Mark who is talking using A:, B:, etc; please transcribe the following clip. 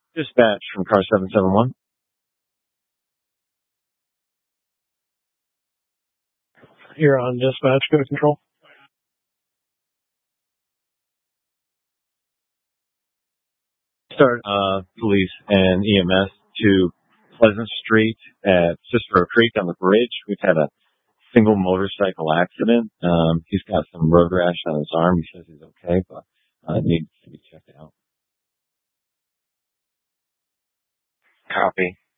A: Dispatch from car 771.
B: You're on dispatch. Go to control.
A: Start police and EMS to Pleasant Street at Cicero Creek on the bridge. We've had a single motorcycle accident. He's got some road rash on his arm. He says he's okay, but needs to be checked out.
C: Copy.